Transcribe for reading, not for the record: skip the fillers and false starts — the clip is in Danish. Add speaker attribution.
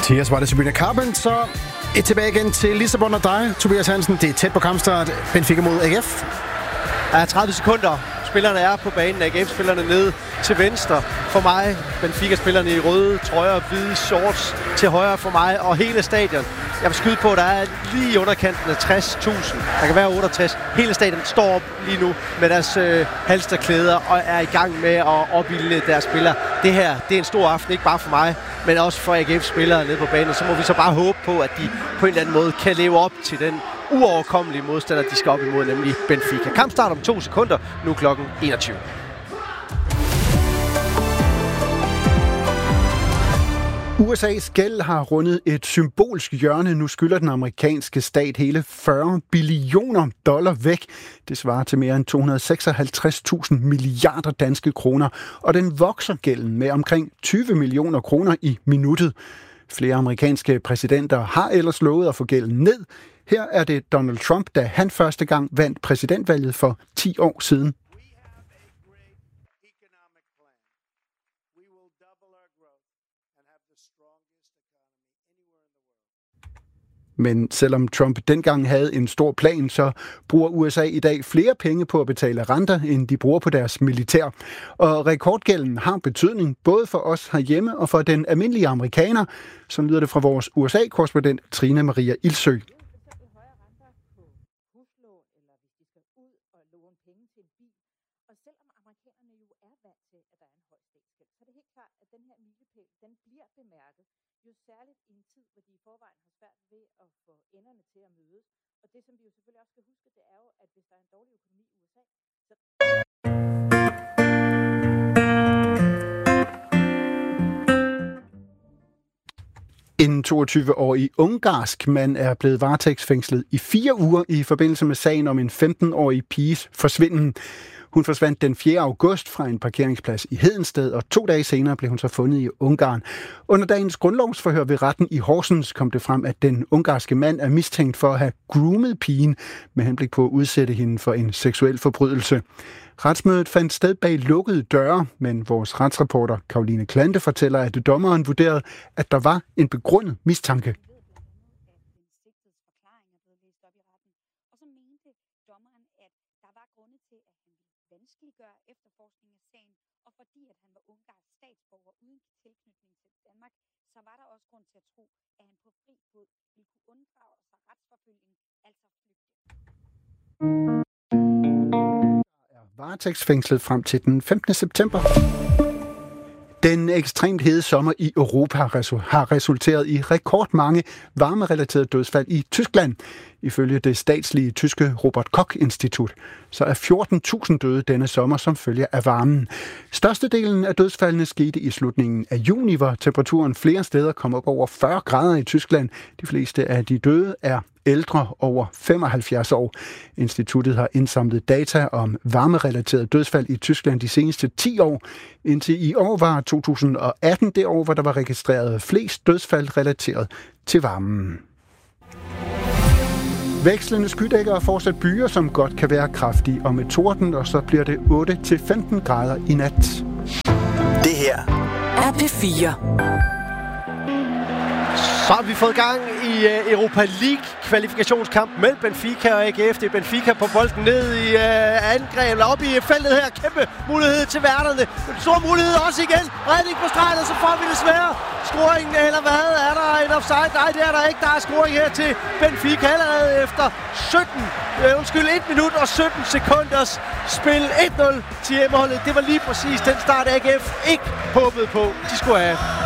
Speaker 1: Mathias var det Sabrina Carpenter. Tilbage igen til Lissabon og dig, Tobias Hansen. Det er tæt på kampstart. Benfica mod AGF.
Speaker 2: Ja, 30 sekunder. Spillerne er på banen. AGF-spillerne nede til venstre for mig. Benfica-spillerne i røde trøjer og hvide shorts til højre for mig. Og hele stadion. Jeg vil skyde på, at der er lige i underkanten af 60.000. Der kan være 68. Hele stadion står op lige nu med deres halsterklæder og er i gang med at opildne deres spillere. Det her, det er en stor aften, ikke bare for mig, men også for AGF-spillere nede på banen. Så må vi så bare håbe på, at de på en eller anden måde kan leve op til den uoverkommelige modstander, de skal op imod, nemlig Benfica. Kampstart om 2 sekunder, nu klokken 21.
Speaker 1: USA's gæld har rundet et symbolsk hjørne. Nu skylder den amerikanske stat hele $40 billioner væk. Det svarer til mere end 256.000 milliarder danske kroner. Og den vokser gælden med omkring 20 millioner kroner i minuttet. Flere amerikanske præsidenter har ellers lovet at få gælden ned. Her er det Donald Trump, da han første gang vandt præsidentvalget for 10 år siden. Men selvom Trump dengang havde en stor plan, så bruger USA i dag flere penge på at betale renter, end de bruger på deres militær. Og rekordgælden har betydning både for os herhjemme og for den almindelige amerikaner, som lyder det fra vores USA-korrespondent Trine Maria Ilsø.
Speaker 3: Særligt i en tid, hvor de i forvejen har svært ved at få enderne til at mødes. Og det, som vi jo selvfølgelig også skal huske, det er jo, at hvis der er en dårlig økonomi i USA, så...
Speaker 1: En 22-årig ungarsk mand er blevet varetægtsfængslet i 4 uger i forbindelse med sagen om en 15-årig piges forsvinden. Hun forsvandt den 4. august fra en parkeringsplads i Hedensted, og 2 dage senere blev hun så fundet i Ungarn. Under dagens grundlovsforhør ved retten i Horsens kom det frem, at den ungarske mand er mistænkt for at have groomet pigen med henblik på at udsætte hende for en seksuel forbrydelse. Retsmødet fandt sted bag lukkede døre, men vores retsreporter Karoline Klante fortæller, at dommeren vurderede, at der var en begrundet mistanke.
Speaker 3: Vanskeliggøre efterforskningen af sagen, og fordi at han var ungarsk statsborger uden tilknytning til Danmark, så var der også grund til at tro, at han på fri fod ville kunne unddrage sig retsforfølgning, altså flygte.
Speaker 1: Er varetægtsfængslet frem til den 15. september. Den ekstremt hede sommer i Europa har resulteret i rekordmange varmerelaterede dødsfald i Tyskland. Ifølge det statslige tyske Robert Koch-institut, så er 14.000 døde denne sommer som følge af varmen. Størstedelen af dødsfaldene skete i slutningen af juni, hvor temperaturen flere steder kom op over 40 grader i Tyskland. De fleste af de døde er ældre over 75 år. Instituttet har indsamlet data om varmerelaterede dødsfald i Tyskland de seneste 10 år. Indtil i år var 2018 det år, hvor der var registreret flest dødsfald relateret til varmen. Vekslende skydækker og fortsat byer, som godt kan være kraftige, og med torden, og så bliver det 8-15 grader i nat.
Speaker 4: Det her er P4.
Speaker 2: Så har vi fået gang i Europa League kvalifikationskamp mellem Benfica og AGF. Det er Benfica på bolden ned i angreb, eller op i feltet her. Kæmpe mulighed til værterne. Stor mulighed også igen. Redning på stregen, og så får vi desværre scoringen, eller hvad? Er der en offside? Nej, det er der ikke. Der er scoring her til Benfica allerede efter 1 minut og 17 sekunders spil. 1-0 til hjemmeholdet. Det var lige præcis den start, AGF ikke håbede på, de skulle have.